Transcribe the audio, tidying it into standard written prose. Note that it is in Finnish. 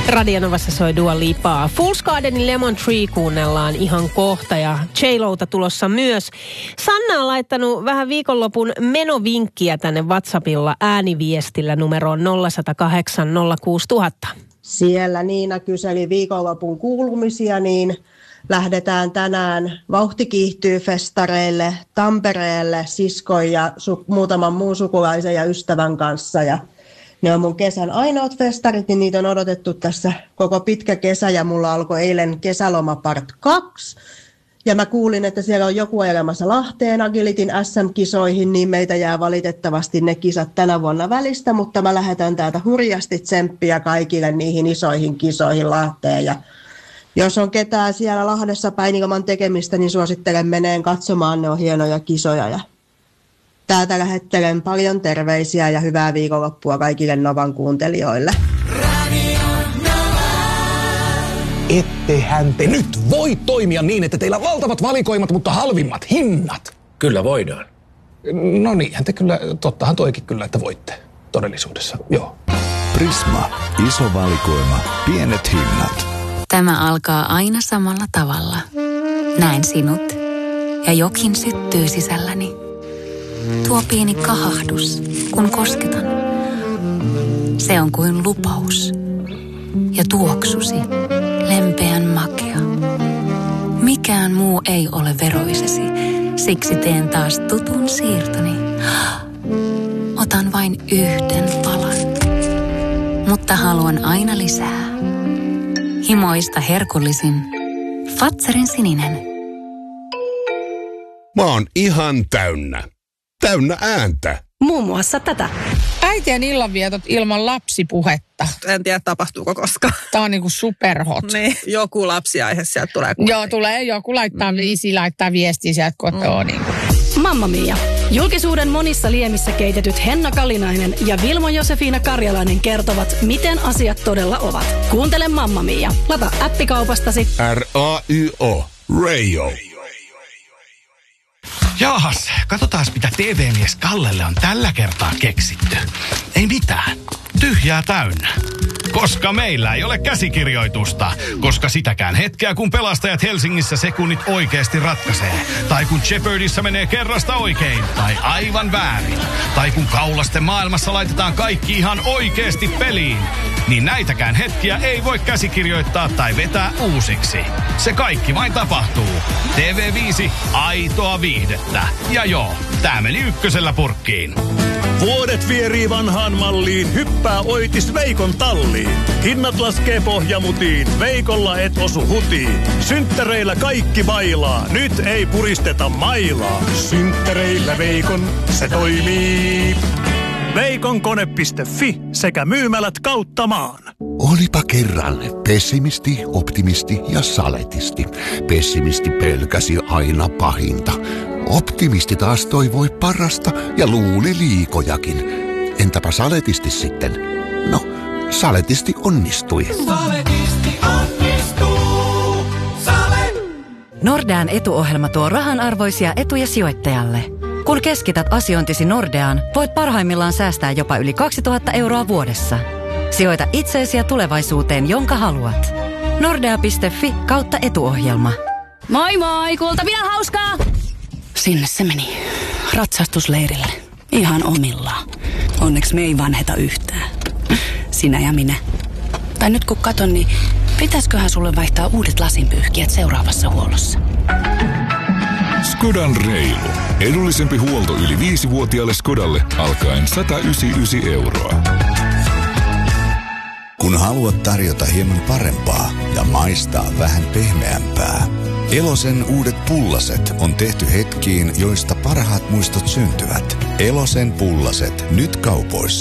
Radionovassa soi Dua Lipaa. Fool's Gardenin Lemon Tree kuunnellaan ihan kohta ja J-Lota tulossa myös. Sanna on laittanut vähän viikonlopun menovinkkiä tänne WhatsAppilla ääniviestillä numeroon 0108 06000. Siellä Niina kyseli viikonlopun kuulumisia, niin lähdetään tänään Vauhti kiihtyy -festareille Tampereelle siskon ja muutaman muun sukulaisen ja ystävän kanssa. Ja ne on mun kesän ainoat festarit, niin niitä on odotettu tässä koko pitkä kesä ja mulla alkoi eilen kesäloma part 2. Ja mä kuulin, että siellä on joku elämässä Lahteen Agilitin SM-kisoihin, niin meitä jää valitettavasti ne kisat tänä vuonna välistä, mutta mä lähetän täältä hurjasti tsemppiä kaikille niihin isoihin kisoihin Lahteen. Ja jos on ketään siellä Lahdessa päin ilman tekemistä, niin suosittelen meneen katsomaan, ne on hienoja kisoja. Ja täältä lähettelen paljon terveisiä ja hyvää viikonloppua kaikille Novan kuuntelijoille. Ettehän te nyt voi toimia niin, että teillä on valtavat valikoimat, mutta halvimmat hinnat. Kyllä voidaan. No niinhän te kyllä, tottahan toikin kyllä, että voitte todellisuudessa, joo. Prisma, iso valikoima, pienet hinnat. Tämä alkaa aina samalla tavalla. Näen sinut ja jokin syttyy sisälläni. Tuo pieni kahahdus, kun kosketan. Se on kuin lupaus. Ja tuoksusi, lempeän makea. Mikään muu ei ole veroisesi, siksi teen taas tutun siirtoni. Otan vain yhden palan, mutta haluan aina lisää. Himoista herkullisin, Fazerin sininen. Mä oon ihan täynnä. Täynnä ääntä. Muun muassa tätä. Äitien illanvietot ilman lapsipuhetta. En tiedä, tapahtuuko koskaan. Tää on niinku superhot. Niin, joku lapsiaihe sieltä tulee. Joo, tulee joku laittaa, isi laittaa viestiä sieltä kotoa. Niinku. Mamma Mia. Julkisuuden monissa liemissä keitetyt Henna Kalinainen ja Vilmo Josefina Karjalainen kertovat, miten asiat todella ovat. Kuuntele Mamma Mia. Lataa appikaupastasi. R-A-Y-O. Radio. Jaahas, katsotaas mitä TV-mies Kallelle on tällä kertaa keksitty. Ei mitään. Tyhjää täynnä. Koska meillä ei ole käsikirjoitusta. Koska sitäkään hetkeä, kun pelastajat Helsingissä sekunnit oikeasti ratkaisee. Tai kun Jeopardyssa menee kerrasta oikein. Tai aivan väärin. Tai kun kaulasten maailmassa laitetaan kaikki ihan oikeasti peliin. Niin näitäkään hetkiä ei voi käsikirjoittaa tai vetää uusiksi. Se kaikki vain tapahtuu. TV5, aitoa viihdettä. Ja joo, tää meni ykkösellä purkkiin. Vuodet vierii vanhaan malliin, hyppää Oitis Veikon talliin. Hinnat laskee pohjamutiin, Veikolla et osu hutiin. Synttäreillä kaikki bailaa, nyt ei puristeta mailaa. Synttäreillä Veikon, se toimii. Veikonkone.fi sekä myymälät kautta maan. Olipa kerran pessimisti, optimisti ja saletisti. Pessimisti pelkäsi aina pahinta. Optimisti taas toivoi parasta ja luuli liikojakin. Entäpä saletisti sitten? No, saletisti onnistui. Saletisti onnistuu. Nordean etuohjelma tuo rahanarvoisia etuja sijoittajalle. Kun keskität asiointisi Nordeaan, voit parhaimmillaan säästää jopa yli 2000 € vuodessa. Sijoita itseesi ja tulevaisuuteen, jonka haluat. Nordea.fi/etuohjelma. Moi moi, kuultavia hauskaa! Sinne se meni. Ratsastusleirille. Ihan omillaan. Onneksi me ei vanheta yhtään. Sinä ja minä. Tai nyt kun katon, niin pitäisköhän sulle vaihtaa uudet lasinpyyhkijät seuraavassa huollossa? Skodan reilu. Edullisempi huolto yli 5-vuotiaalle Skodalle alkaen 199 €. Kun haluat tarjota hieman parempaa ja maistaa vähän pehmeämpää, Elosen uudet pullaset on tehty hetkiin, joista parhaat muistot syntyvät. Elosen pullaset nyt kaupoissa.